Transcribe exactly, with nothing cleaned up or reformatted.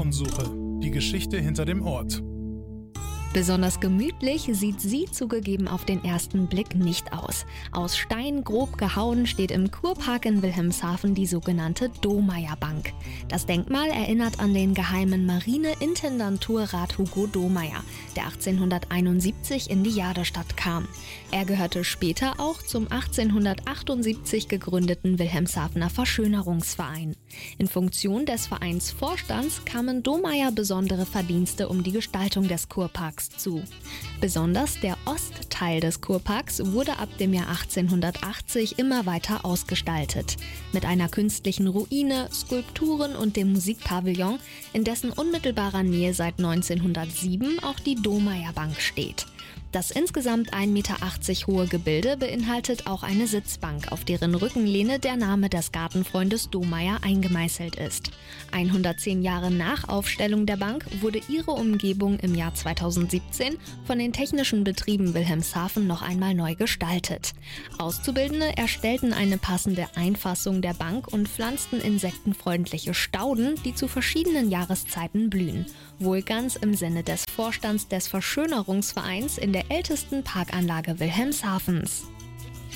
Spurensuche. Die Geschichte hinter dem Ort. Besonders gemütlich sieht sie zugegeben auf den ersten Blick nicht aus. Aus Stein grob gehauen steht im Kurpark in Wilhelmshaven die sogenannte Domeyer-Bank. Das Denkmal erinnert an den geheimen Marine-Intendantur-Rat Hugo Domeyer, der achtzehnhunderteinundsiebzig in die Jadestadt kam. Er gehörte später auch zum achtzehnhundertachtundsiebzig gegründeten Wilhelmshavener Verschönerungsverein. In Funktion des Vereinsvorstands kamen Domeyer besondere Verdienste um die Gestaltung des Kurparks zu. Besonders der Ostteil des Kurparks wurde ab dem Jahr achtzehnhundertachtzig immer weiter ausgestaltet. Mit einer künstlichen Ruine, Skulpturen und dem Musikpavillon, in dessen unmittelbarer Nähe seit neunzehnhundertsieben auch die Domeyer-Bank steht. Das insgesamt ein Meter achtzig hohe Gebilde beinhaltet auch eine Sitzbank, auf deren Rückenlehne der Name des Gartenfreundes Domeyer eingemeißelt ist. hundertzehn Jahre nach Aufstellung der Bank wurde ihre Umgebung im Jahr zweitausendsiebzehn von den Technischen Betrieben Wilhelmshaven noch einmal neu gestaltet. Auszubildende erstellten eine passende Einfassung der Bank und pflanzten insektenfreundliche Stauden, die zu verschiedenen Jahreszeiten blühen. Wohl ganz im Sinne des Vorstands des Verschönerungsvereins in der ältesten Parkanlage Wilhelmshavens.